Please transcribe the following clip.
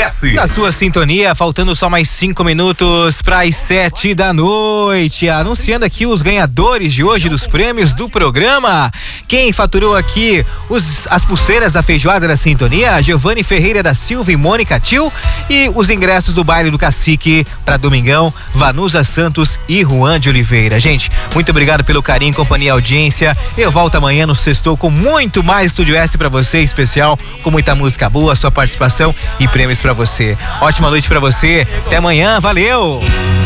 S. Na sua sintonia, faltando só mais 5 minutos para as 7 da noite. Anunciando aqui os ganhadores de hoje dos prêmios do programa. Quem faturou aqui as pulseiras da feijoada da sintonia? Giovanni Ferreira da Silva e Mônica Til. E os ingressos do baile do Cacique para domingão, Vanusa Santos e Juan de Oliveira. Gente, muito obrigado pelo carinho, companhia e audiência. Eu volto amanhã no Sextou com muito mais Estúdio S pra você, especial, com muita música boa, sua participação e prêmios pra você. Ótima noite pra você. Até amanhã. Valeu!